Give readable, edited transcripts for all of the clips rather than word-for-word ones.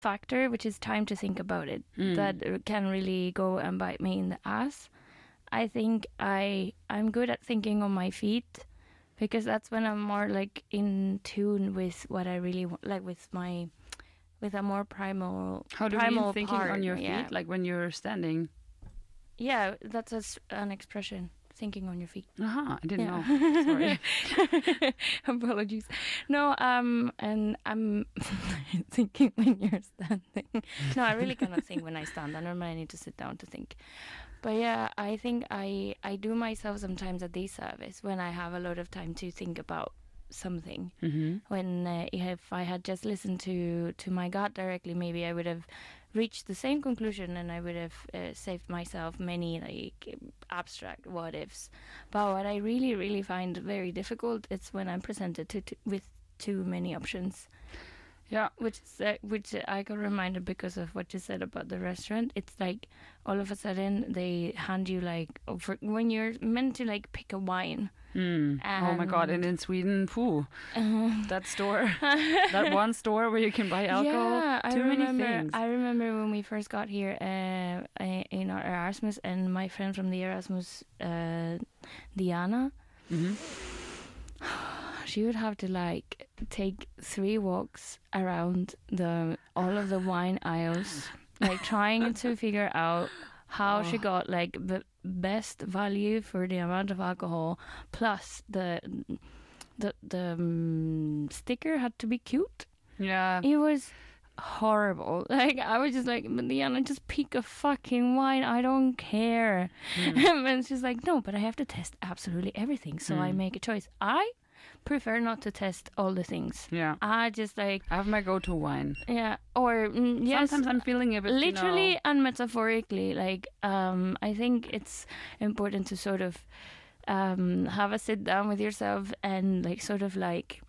factor, which is time to think about it, that can really go and bite me in the ass. I think I'm good at thinking on my feet, because that's when I'm more like in tune with what I really want, like with a more primal. How do you primal mean thinking part, on your yeah. feet, like when you're standing? Yeah, that's an expression. Thinking on your feet. Aha, I didn't Yeah. know. Sorry. Apologies. No, and I'm thinking when you're standing. No, I really cannot think when I stand. I normally need to sit down to think. But yeah, I think I do myself sometimes a disservice when I have a lot of time to think about something. When if I had just listened to my gut directly, maybe I would have reached the same conclusion, and I would have saved myself many like abstract what ifs. But what I really find very difficult is when I'm presented with too many options. Yeah. Which I got reminded because of what you said about the restaurant. It's like all of a sudden they hand you like when you're meant to like pick a wine. Oh my God! And in Sweden, that store, that one store where you can buy alcohol. Yeah, many things. I remember when we first got here in our Erasmus, and my friend from the Erasmus, Diana. She would have to like take 3 walks around all of the wine aisles, like trying to figure out how she got like the best value for the amount of alcohol, plus the sticker had to be cute. Yeah, it was horrible. Like I was just like, Diana, just pick a fucking wine, I don't care. And she's like, no, but I have to test absolutely everything, so I make a choice. I prefer not to test all the things. Yeah. I just like... I have my go-to wine. Yeah. Or, yes. Sometimes I'm feeling a bit, literally and metaphorically. Like, I think it's important to sort of have a sit down with yourself and like sort of like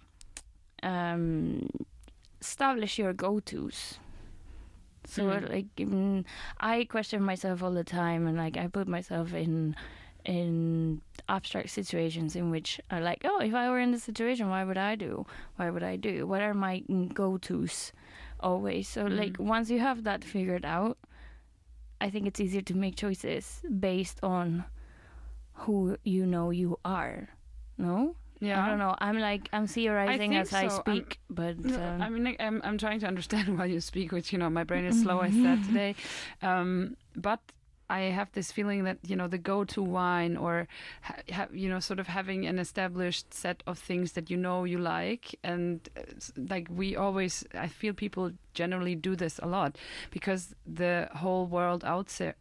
establish your go-tos. So like I question myself all the time, and like I put myself in abstract situations in which I like, oh, if I were in this situation, what would I do? What are my go-tos always? So like once you have that figured out, I think it's easier to make choices based on who you know you are. No? Yeah. I don't know. I'm theorizing as I speak, but I mean, I'm trying to understand while you speak, which my brain is slow. I said today, but I have this feeling that the go-to wine, or sort of having an established set of things that you like, and like I feel people generally do this a lot, because the whole world out there.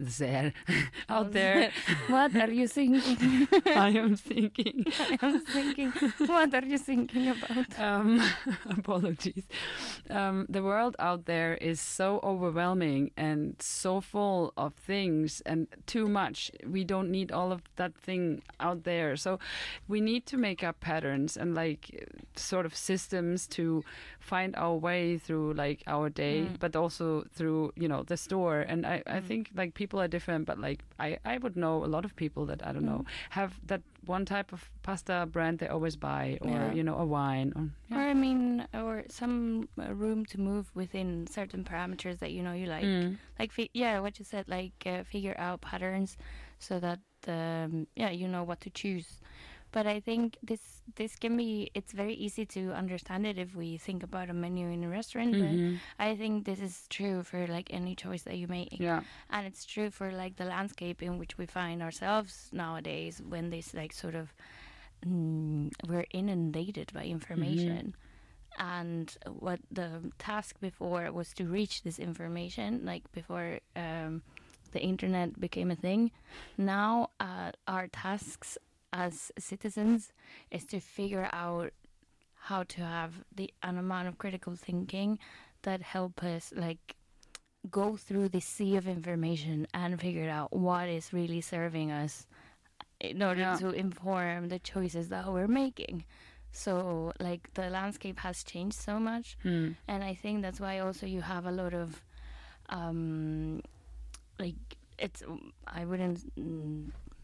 What are you thinking? I am thinking. What are you thinking about? Apologies. The world out there is so overwhelming and so full of things and too much. We don't need all of that thing out there. So we need to make up patterns and like sort of systems to find our way through like our day, but also through the store. And I think like people are different, but like I would know a lot of people that I don't know have that one type of pasta brand they always buy, or a wine, or some room to move within certain parameters that you like. Like what you said, like figure out patterns so that you know what to choose. But I think this can be, it's very easy to understand it if we think about a menu in a restaurant. But I think this is true for like any choice that you make. Yeah. And it's true for like the landscape in which we find ourselves nowadays, when this like sort of we're inundated by information. And what the task before was to reach this information, like before the internet became a thing. Now our tasks as citizens is to figure out how to have an amount of critical thinking that help us like go through the sea of information and figure out what is really serving us in order to inform the choices that we're making. So like the landscape has changed so much, and I think that's why also you have a lot of like I wouldn't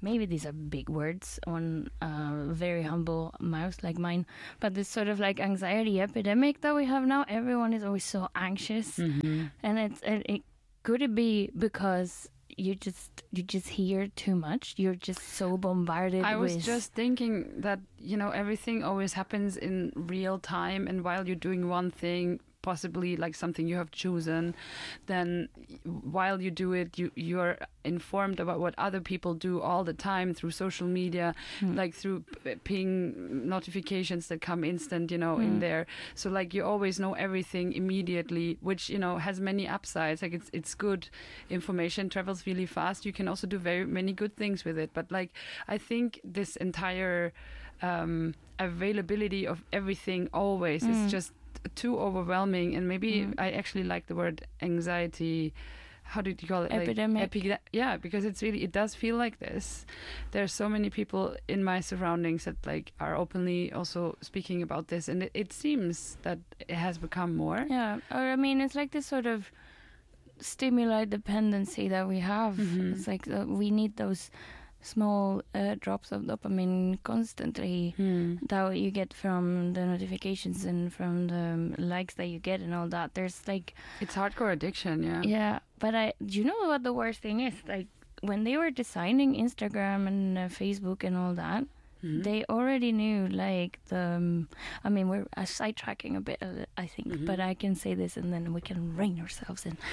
maybe these are big words on a very humble mouse like mine, but this sort of like anxiety epidemic that we have now. Everyone is always so anxious, and it could it be because you just hear too much? You're just so bombarded. I was with just thinking that, everything always happens in real time, and while you're doing one thing, possibly like something you have chosen, then while you do it, you're informed about what other people do all the time through social media, like through ping notifications that come instant, in there. So like you always know everything immediately, which has many upsides. Like it's good. Information travels really fast. You can also do very many good things with it. But like I think this entire availability of everything always is just too overwhelming, and maybe I actually like the word anxiety. How did you call it? Epidemic. Yeah, because it does feel like this. There's so many people in my surroundings that like are openly also speaking about this, and it seems that it has become more. Yeah, or I mean, it's like this sort of stimuli dependency that we have. It's like we need those small drops of dopamine constantly that you get from the notifications and from the likes that you get and all that. There's like it's hardcore addiction. Yeah, but do you know what the worst thing is? Like when they were designing Instagram and Facebook and all that, they already knew like the I mean, we're sidetracking a bit, I think, but I can say this and then we can rein ourselves in.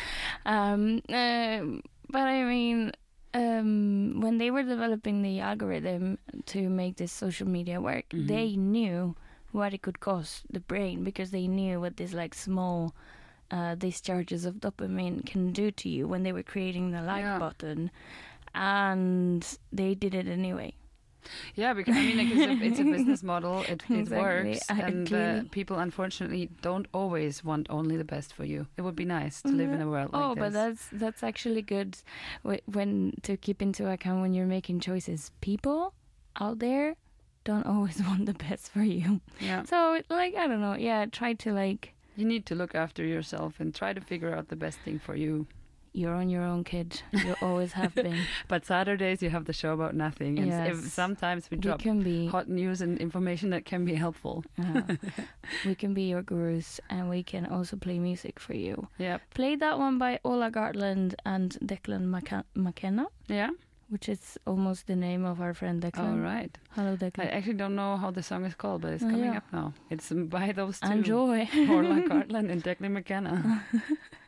But I mean, when they were developing the algorithm to make this social media work, they knew what it could cost the brain, because they knew what this like small discharges of dopamine can do to you when they were creating the like button, and they did it anyway. Yeah, because I mean, like, it's a business model. It Exactly. works, and people unfortunately don't always want only the best for you. It would be nice to live in a world like this. But that's actually good when to keep into account when you're making choices. People out there don't always want the best for you. Yeah. So like I don't know. Yeah, try to like. You need to look after yourself and try to figure out the best thing for you. You're on your own, kid. You always have been. But Saturdays you have the show about nothing, and sometimes we drop hot news and information that can be helpful. We can be your gurus, and we can also play music for you. Yeah. Play that one by Ola Gartland and Declan McKenna. Yeah. Which is almost the name of our friend Declan. Oh, right. Hello, Declan. I actually don't know how the song is called, but it's coming up now. It's by those two. Enjoy. Ola Gartland and Declan McKenna.